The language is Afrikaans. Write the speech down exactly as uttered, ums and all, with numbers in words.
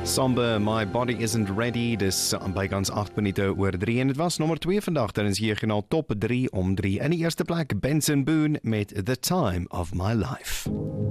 Samba, My Body Isn't Ready, dis bykans agt minute oor drie en dit was nommer twee vandag, dan is hier genaal top drie om drie. In die eerste plek Benson Boone met The Time of My Life.